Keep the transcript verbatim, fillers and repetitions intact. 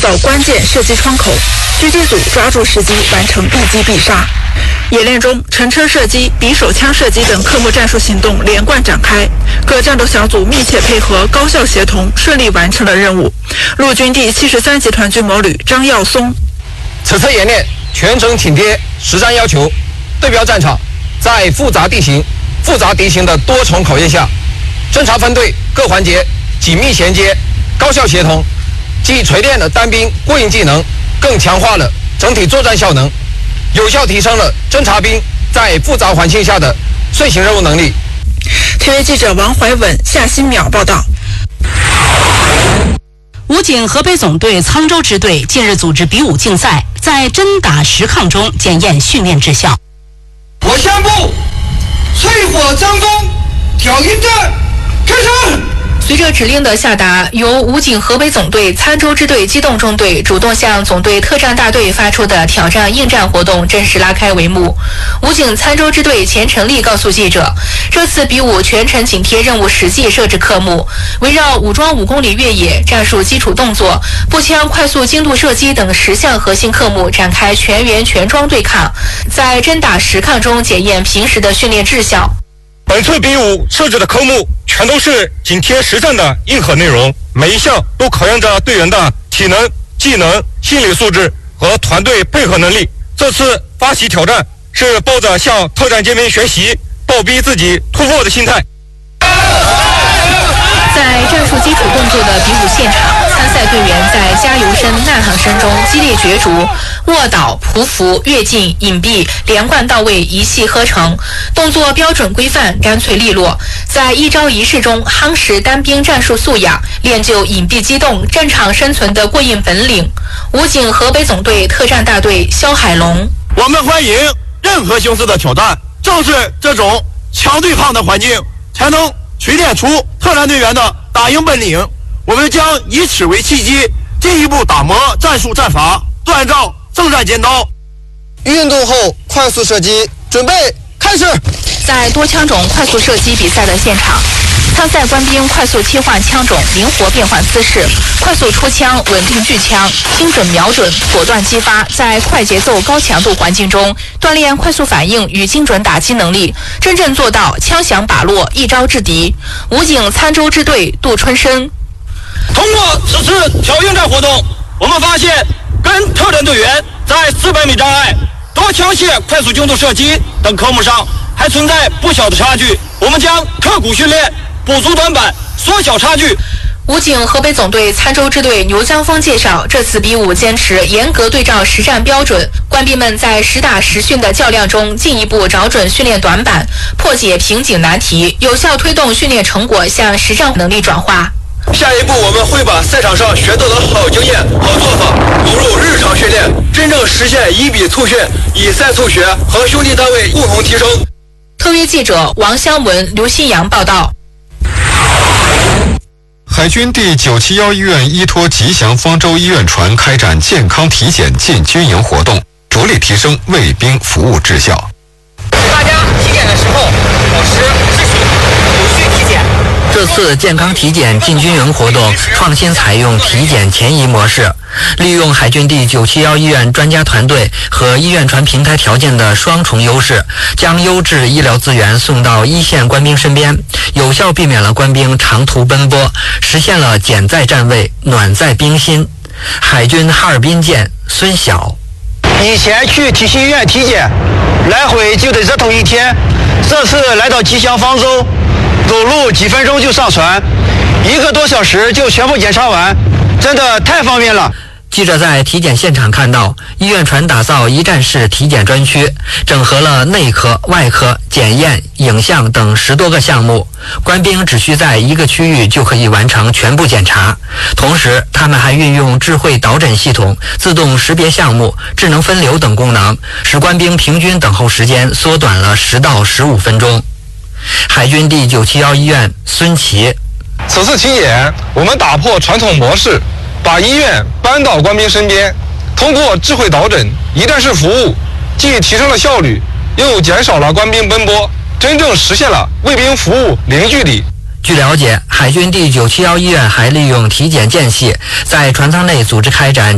造关键射击窗口，狙击组抓住时机完成一击必杀。演练中，乘车射击、匕首枪射击等科目战术行动连贯展开，各战斗小组密切配合，高效协同，顺利完成了任务。陆军第七十三集团军某旅张耀松： 此次演练全程紧贴实战要求，对标战场，在复杂地形、复杂敌情的多重考验下，侦察分队各环节紧密衔接，高效协同，既锤炼了单兵过硬技能，更强化了整体作战效能，有效提升了侦察兵在复杂环境下的遂行任务能力。 T V 记者王怀文、夏新淼报道。 武警河北总队沧州支队近日组织比武竞赛，在真打实抗中检验训练质效。 我宣布，淬火争锋，挑引战开始。 随着指令的下达，由武警河北总队沧州支队机动中队主动向总队特战大队发出的挑战应战活动正式拉开帷幕。武警沧州支队钱成立告诉记者，这次比武全程紧贴任务实际设置科目，围绕武装五公里越野、战术基础动作、步枪快速精度射击等十项核心科目展开全员全装对抗，在真打实抗中检验平时的训练质效。 本次比武设置的科目全都是紧贴实战的硬核内容，每一项都考验着队员的体能、技能、心理素质和团队配合能力。这次发起挑战是抱着向特战尖兵学习、倒逼自己突破的心态。 在战术基础动作的比武现场，参赛队员在加油声、呐喊声中激烈角逐，卧倒、匍匐、跃进、隐蔽连贯到位，一气呵成，动作标准规范，干脆利落。在一招一式中夯实单兵战术素养，练就隐蔽机动、战场生存的过硬本领。武警河北总队特战大队肖海龙： 我们欢迎任何形式的挑战，正是这种强对抗的环境，才能锤炼出特战队员的打赢本领。我们将以此为契机，进一步打磨战术战法，锻造政战尖刀。 运动后快速射击，准备开始。 在多枪种快速射击比赛的现场，参赛官兵快速切换枪种，灵活变换姿势，快速出枪，稳定聚枪，精准瞄准，果断击发，在快节奏、高强度环境中锻炼快速反应与精准打击能力，真正做到枪响把落，一招制敌。武警沧州支队杜春生： 通过此次挑应战活动，我们发现跟特战队员在四百米障碍、多枪械快速精度射击等科目上还存在不小的差距，我们将刻苦训练，补足短板，缩小差距。 武警河北总队沧州支队牛江峰介绍，这次比武坚持严格对照实战标准，官兵们在实打实训的较量中进一步找准训练短板，破解瓶颈难题，有效推动训练成果向实战能力转化。 下一步，我们会把赛场上学到的好经验、好做法融入日常训练，真正实现以比促训、以赛促学，和兄弟单位共同提升。 特约记者王湘文、刘新阳报道。 海军第九七一医院依托吉祥方舟医院船开展健康体检进军营活动，着力提升卫兵服务质效。 大家体检的时候保持秩序，有序体检。 这次健康体检进军营活动创新采用体检前移模式，利用海军第九七一医院专家团队和医院船平台条件的双重优势，将优质医疗资源送到一线官兵身边，有效避免了官兵长途奔波，实现了减在站位、暖在兵心。海军哈尔滨舰孙晓： 以前去体系医院体检，来回就得折腾一天，这次来到吉祥方舟，走路几分钟就上船，一个多小时就全部检查完，真的太方便了。 记者在体检现场看到，医院船打造一站式体检专区，整合了内科、外科、检验、影像等十多个项目，官兵只需在一个区域就可以完成全部检查。同时，他们还运用智慧导诊系统、自动识别项目、智能分流等功能，使官兵平均等候时间缩短了十到十五分钟。海军第九七一医院孙琦： 此次体检，我们打破传统模式，把医院搬到官兵身边，通过智慧导诊、一站式服务，既提升了效率，又减少了官兵奔波，真正实现了卫兵服务零距离。 据了解，海军第九七一医院还利用体检间隙，在船舱内组织开展